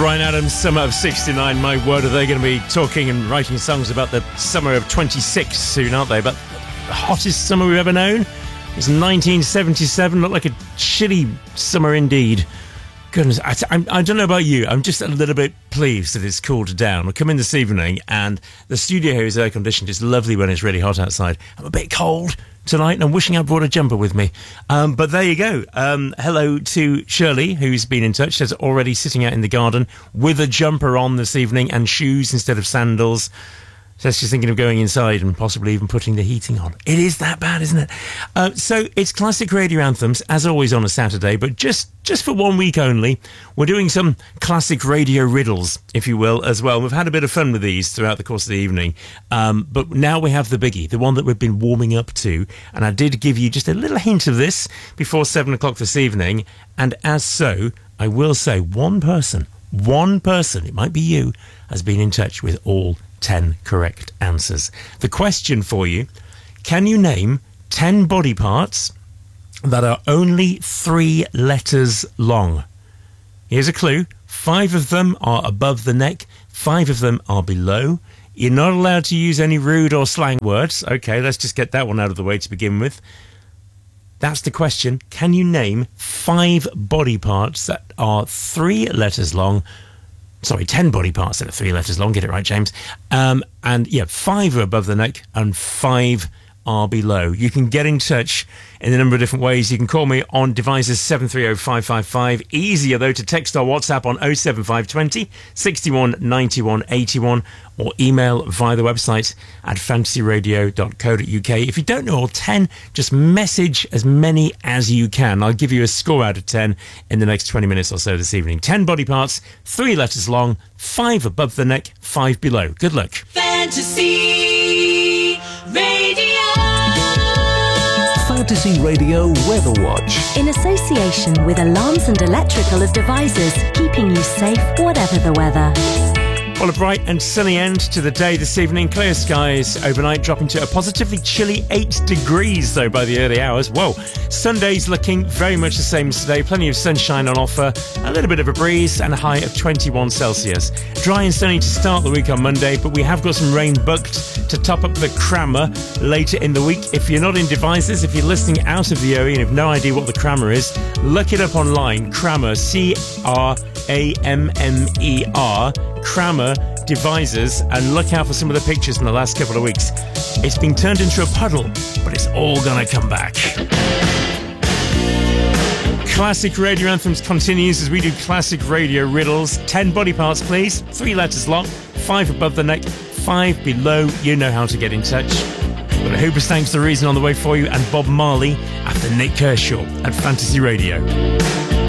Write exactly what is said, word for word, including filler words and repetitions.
Bryan Adams, summer of sixty-nine. My word, are they going to be talking and writing songs about the summer of twenty-six soon, aren't they? But the hottest summer we've ever known is nineteen seventy-seven. Looked like a chilly summer indeed. Goodness, I, I, I don't know about you. I'm just a little bit pleased that it's cooled down. We'll come in this evening and the studio here is air conditioned. It's lovely when it's really hot outside. I'm a bit cold tonight and I'm wishing I brought a jumper with me. Um, but there you go. Um, hello to Shirley, who's been in touch. She's already sitting out in the garden with a jumper on this evening and shoes instead of sandals. Says she's thinking of going inside and possibly even putting the heating on. It is that bad, isn't it? Uh, so it's classic radio anthems, as always on a Saturday, but just, just for one week only. We're doing some classic radio riddles, if you will, as well. We've had a bit of fun with these throughout the course of the evening. Um, but now we have the biggie, the one that we've been warming up to. And I did give you just a little hint of this before seven o'clock this evening. And as so, I will say one person, one person, it might be you, has been in touch with all ten correct answers. The question for you, can you name ten body parts that are only three letters long? Here's a clue. Five of them are above the neck, five of them are below. You're not allowed to use any rude or slang words. Okay, let's just get that one out of the way to begin with. That's the question. Can you name five body parts that are three letters long? Sorry, ten body parts that are three letters long. Get it right, James. Um, and yeah, five are above the neck and five are below. You can get in touch in a number of different ways. You can call me on devices seven three zero five five five. Easier, though, to text our WhatsApp on oh seven five two oh, six one, nine one, eight one or email via the website at fantasy radio dot co dot uk. If you don't know all ten, just message as many as you can. I'll give you a score out of ten in the next twenty minutes or so this evening. ten body parts, three letters long, five above the neck, five below. Good luck. Fantasy Radio. Fantasy Radio Weather Watch. In association with Alarms and Electrical Devices, keeping you safe whatever the weather. Well, a bright and sunny end to the day this evening. Clear skies overnight, dropping to a positively chilly eight degrees, though, by the early hours. Whoa. Sunday's looking very much the same as today. Plenty of sunshine on offer, a little bit of a breeze, and a high of twenty-one Celsius. Dry and sunny to start the week on Monday, but we have got some rain booked to top up the crammer later in the week. If you're not in devices, if you're listening out of the O E and have no idea what the crammer is, look it up online. Crammer, C R A M M E R, Crammer Devices, and look out for some of the pictures in the last couple of weeks. It's been turned into a puddle, but it's all gonna come back. Classic radio anthems continues as we do classic radio riddles. Ten body parts, please. Three letters long, five above the neck, five below. You know how to get in touch. We've got a Hoobastank's The Reason on the way for you, and Bob Marley after Nick Kershaw at Fantasy Radio.